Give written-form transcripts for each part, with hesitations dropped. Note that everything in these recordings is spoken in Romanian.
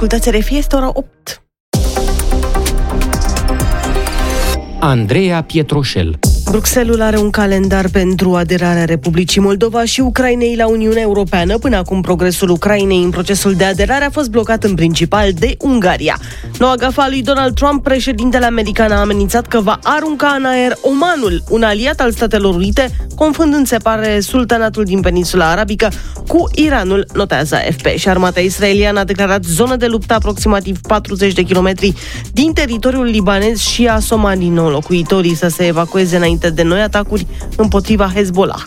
Ascultați RFI, este ora 8. Andreea Pietroșel. Bruxelles are un calendar pentru aderarea Republicii Moldova și Ucrainei la Uniunea Europeană. Până acum, progresul Ucrainei în procesul de aderare a fost blocat în principal de Ungaria. Noua gafă a lui Donald Trump, președintele american, a amenințat că va arunca în aer Omanul, un aliat al Statelor Unite, confundând, se pare, sultanatul din peninsula arabică cu Iranul, notează AFP. Și armata israeliană a declarat zonă de luptă aproximativ 40 de kilometri din teritoriul libanez și a somalit locuitorii să se evacueze înainte de noi atacuri împotriva Hezbollah.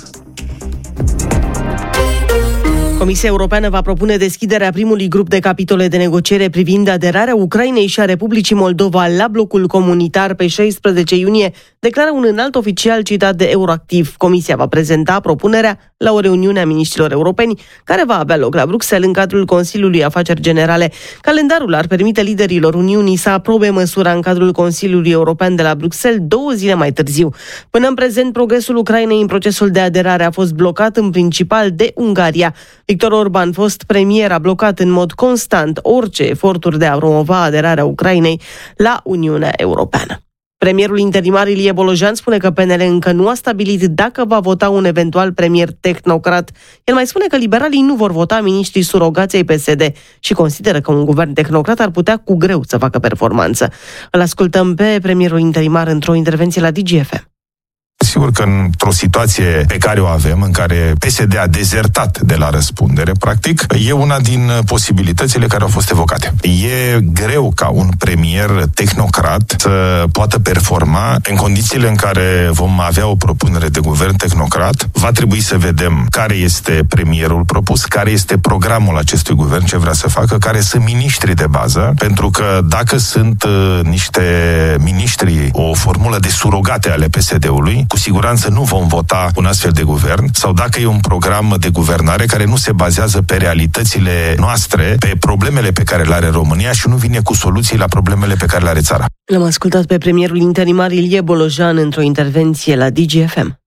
Comisia Europeană va propune deschiderea primului grup de capitole de negociere privind aderarea Ucrainei și a Republicii Moldova la blocul comunitar pe 16 iunie, declară un înalt oficial citat de Euroactiv. Comisia va prezenta propunerea la o reuniune a miniștrilor europeni, care va avea loc la Bruxelles în cadrul Consiliului Afaceri Generale. Calendarul ar permite liderilor Uniunii să aprobe măsura în cadrul Consiliului European de la Bruxelles 2 zile mai târziu. Până în prezent, progresul Ucrainei în procesul de aderare a fost blocat în principal de Ungaria. Victor Orban, fost premier, a blocat în mod constant orice eforturi de a promova aderarea Ucrainei la Uniunea Europeană. Premierul interimar Ilie Bolojan spune că PNL încă nu a stabilit dacă va vota un eventual premier tehnocrat. El mai spune că liberalii nu vor vota miniștrii surogației PSD și consideră că un guvern tehnocrat ar putea cu greu să facă performanță. Îl ascultăm pe premierul interimar într-o intervenție la DGFM. Sigur că într-o situație pe care o avem, în care PSD a dezertat de la răspundere, practic, e una din posibilitățile care au fost evocate. E greu ca un premier tehnocrat să poată performa în condițiile în care vom avea o propunere de guvern tehnocrat. Va trebui să vedem care este premierul propus, care este programul acestui guvern, ce vrea să facă, care sunt miniștrii de bază, pentru că dacă sunt niște miniștri, o formulă de surogate ale PSD-ului, cu siguranță nu vom vota un astfel de guvern, sau dacă e un program de guvernare care nu se bazează pe realitățile noastre, pe problemele pe care le are România și nu vine cu soluții la problemele pe care le are țara. L-am ascultat pe premierul interimar Ilie Bolojan într-o intervenție la DGFM.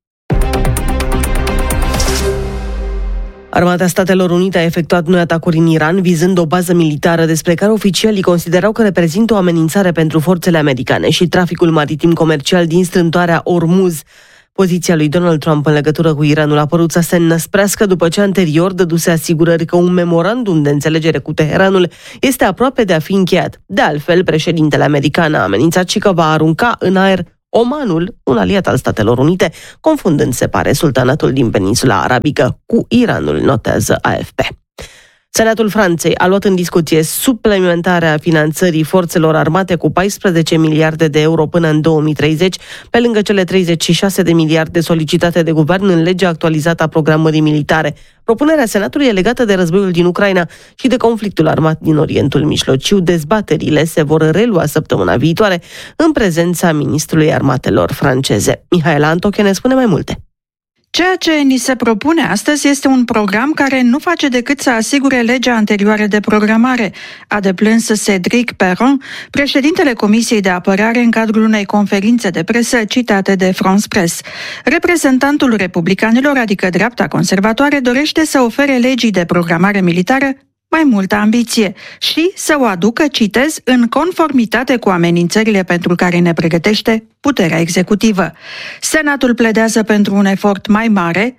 Armata Statelor Unite a efectuat noi atacuri în Iran, vizând o bază militară despre care oficialii considerau că reprezintă o amenințare pentru forțele americane și traficul maritim comercial din strâmtoarea Ormuz. Poziția lui Donald Trump în legătură cu Iranul a părut să se înăsprească după ce anterior dăduse asigurări că un memorandum de înțelegere cu Teheranul este aproape de a fi încheiat. De altfel, președintele american a amenințat și că va arunca în aer Omanul, un aliat al Statelor Unite, confundând, se pare, sultanatul din peninsula arabică cu Iranul, notează AFP. Senatul Franței a luat în discuție suplimentarea finanțării forțelor armate cu 14 miliarde de euro până în 2030, pe lângă cele 36 de miliarde solicitate de guvern în legea actualizată a programării militare. Propunerea Senatului e legată de războiul din Ucraina și de conflictul armat din Orientul Mijlociu. Dezbaterile se vor relua săptămâna viitoare în prezența ministrului armatelor franceze. Mihaela Antoche ne spune mai multe. Ceea ce ni se propune astăzi este un program care nu face decât să asigure legea anterioară de programare, a deplâns Cédric Perron, președintele Comisiei de Apărare, în cadrul unei conferințe de presă citate de France Press. Reprezentantul republicanilor, adică dreapta conservatoare, dorește să ofere legii de programare militară mai multă ambiție și să o aducă, citez, în conformitate cu amenințările pentru care ne pregătește puterea executivă. Senatul pledează pentru un efort mai mare,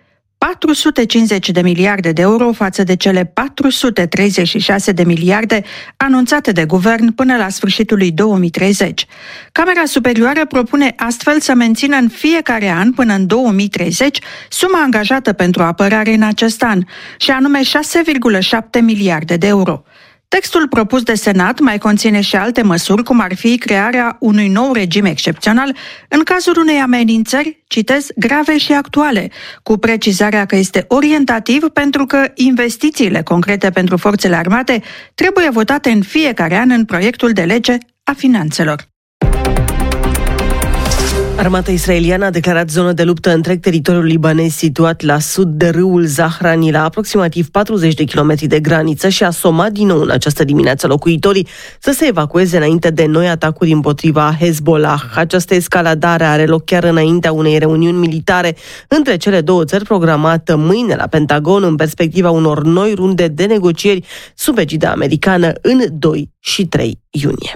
450 de miliarde de euro față de cele 436 de miliarde anunțate de guvern până la sfârșitul lui 2030. Camera Superioară propune astfel să mențină în fiecare an până în 2030 suma angajată pentru apărare în acest an, și anume 6,7 miliarde de euro. Textul propus de Senat mai conține și alte măsuri, cum ar fi crearea unui nou regim excepțional în cazul unei amenințări, citez, grave și actuale, cu precizarea că este orientativ pentru că investițiile concrete pentru forțele armate trebuie votate în fiecare an în proiectul de lege a finanțelor. Armata israeliană a declarat zonă de luptă întreg teritoriul libanez situat la sud de râul Zahrani, la aproximativ 40 de kilometri de graniță, și a somat din nou în această dimineață locuitorii să se evacueze înainte de noi atacuri împotriva Hezbollah. Această escaladare are loc chiar înaintea unei reuniuni militare între cele două țări programată mâine la Pentagon în perspectiva unor noi runde de negocieri sub egida americană în 2 și 3 iunie.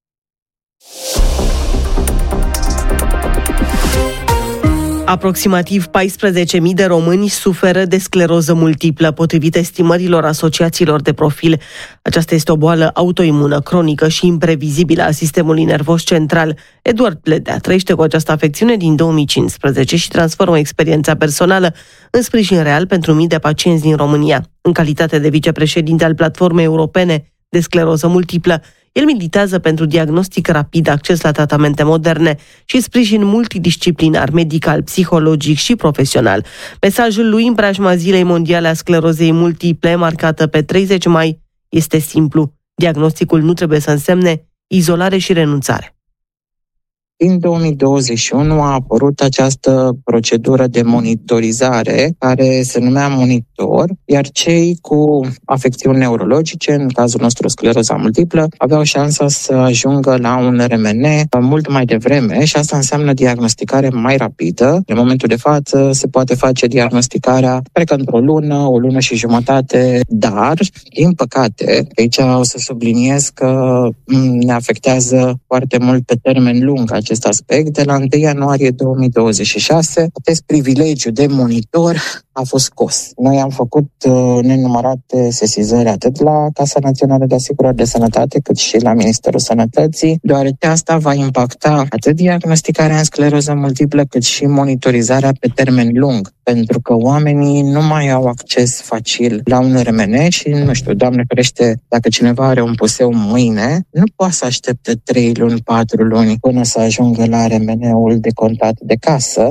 Aproximativ 14.000 de români suferă de scleroză multiplă, potrivit estimărilor asociațiilor de profil. Aceasta este o boală autoimună, cronică și imprevizibilă a sistemului nervos central. Eduard Pledea trăiește cu această afecțiune din 2015 și transformă experiența personală în sprijin real pentru mii de pacienți din România. În calitate de vicepreședinte al Platformei Europene de Scleroză Multiplă, el militează pentru diagnostic rapid, acces la tratamente moderne și sprijin multidisciplinar, medical, psihologic și profesional. Mesajul lui în preajma Zilei Mondiale a Sclerozei Multiple, marcată pe 30 mai, este simplu. Diagnosticul nu trebuie să însemne izolare și renunțare. Din 2021 a apărut această procedură de monitorizare care se numea monitor, iar cei cu afecțiuni neurologice, în cazul nostru scleroza multiplă, aveau șansa să ajungă la un RMN mult mai devreme și asta înseamnă diagnosticare mai rapidă. În momentul de față se poate face diagnosticarea, cred că într-o lună, o lună și jumătate, dar, din păcate, aici o să subliniez că ne afectează foarte mult pe termen lung acest aspect. De la 1 ianuarie 2026, acest privilegiu de monitor a fost scos. Noi am făcut nenumărate sesizări atât la Casa Națională de Asigurări de Sănătate, cât și la Ministerul Sănătății, deoarece asta va impacta atât diagnosticarea în scleroză multiplă, cât și monitorizarea pe termen lung, pentru că oamenii nu mai au acces facil la un RMN și, nu știu, Doamne ferește, dacă cineva are un puseu mâine, nu poate să aștepte 3 luni, 4 luni până să ajungă la RMN-ul de contact de casă.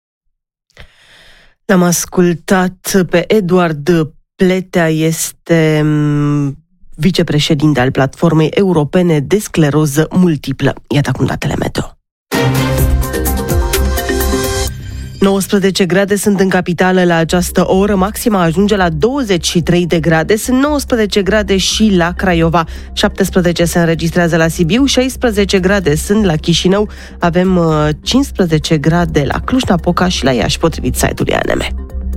L-am ascultat pe Eduard Pletea, este vicepreședinte al Platformei Europene de Scleroză Multiplă. Iată acum datele meteo. 19 grade sunt în capitală la această oră, maxima ajunge la 23 de grade, sunt 19 grade și la Craiova, 17 se înregistrează la Sibiu, 16 grade sunt la Chișinău, avem 15 grade la Cluj-Napoca și la Iași, potrivit site-ului ANM.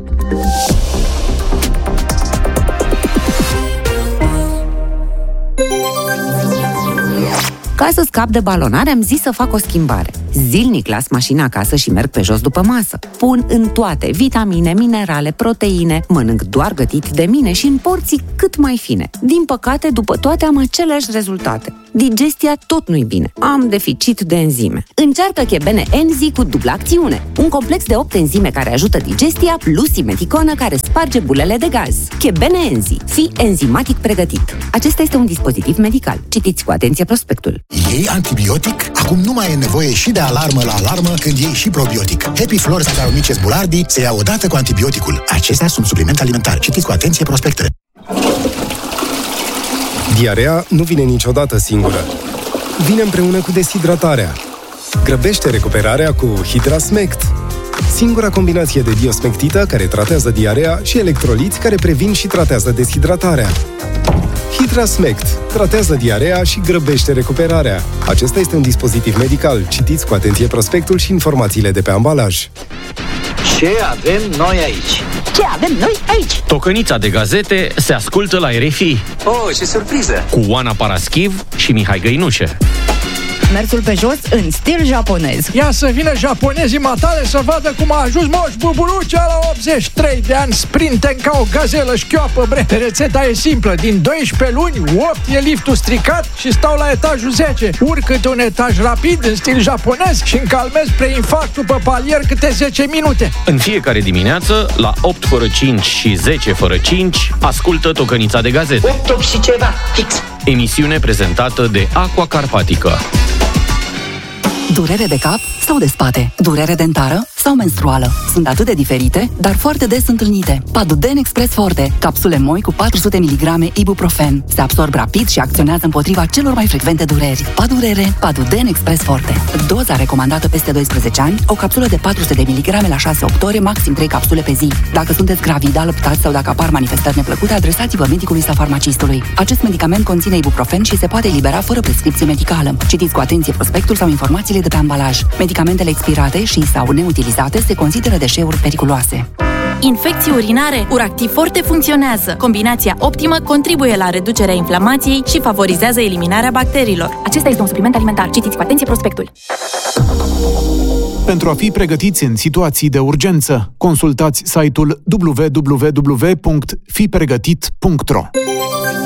Ca să scap de balonare, am zis să fac o schimbare. Zilnic las mașina acasă și merg pe jos după masă. Pun în toate vitamine, minerale, proteine, mănânc doar gătit de mine și în porții cât mai fine. Din păcate, după toate am aceleași rezultate. Digestia tot nu-i bine. Am deficit de enzime. Încearcă Chebene Enzi cu dublă acțiune. Un complex de 8 enzime care ajută digestia plus simeticonă care sparge bulele de gaz. Chebene Enzi. Fii enzimatic pregătit. Acesta este un dispozitiv medical. Citiți cu atenție prospectul. Iei antibiotic? Acum nu mai e nevoie și de alarmă la alarmă când iei și probiotic. Happy Flora Saccharomyces boulardii se ia odată cu antibioticul. Acestea sunt suplimente alimentare. Citiți cu atenție prospectele. Diarea nu vine niciodată singură. Vine împreună cu deshidratarea. Grăbește recuperarea cu Hidrasmect. Singura combinație de diosmectită care tratează diarea și electroliți care previn și tratează deshidratarea. Hidrasmect tratează diarea și grăbește recuperarea. Acesta este un dispozitiv medical. Citiți cu atenție prospectul și informațiile de pe ambalaj. Ce avem noi aici? Ce avem noi aici? Tocănița de gazete se ascultă la RFI. Oh, ce surpriză! Cu Oana Paraschiv și Mihai Găinușe. Mersul pe jos în stil japonez. Ia să vină japonezii matale să vadă cum a ajuns Moș Buburucea la 83 de ani, sprinten ca o gazelă șchioapă, bre. Rețeta e simplă, din 12 luni, 8 e liftul stricat și stau la etajul 10. Urc câte un etaj rapid în stil japonez și încalmez preinfarctul pe palier câte 10 minute. În fiecare dimineață, la 8 fără 5 și 10 fără 5, ascultă Tocănița de gazete. 8 și ceva, fix. Emisiune prezentată de Aqua Carpatică. Durere de cap sau de spate? Durere dentară sau sau menstruală. Sunt atât de diferite, dar foarte des întâlnite. Paduden Express Forte, capsule moi cu 400 mg ibuprofen. Se absorb rapid și acționează împotriva celor mai frecvente dureri. Padurere, Paduden Express Forte. Doza recomandată peste 12 ani, o capsulă de 400 de mg la 6-8 ore, maxim 3 capsule pe zi. Dacă sunteți gravid, alăptați sau dacă apar manifestări neplăcute, adresați-vă medicului sau farmacistului. Acest medicament conține ibuprofen și se poate elibera fără prescripție medicală. Citiți cu atenție prospectul sau informațiile de pe ambalaj. Medicamentele expirate și sau neutilizate se consideră deșeuri periculoase. Infecții urinare, Uractiv Forte funcționează. Combinația optimă contribuie la reducerea inflamației și favorizează eliminarea bacteriilor. Acesta este un supliment alimentar. Citiți cu atenție prospectul. Pentru a fi pregătiți în situații de urgență, consultați site-ul www.fipregătit.ro.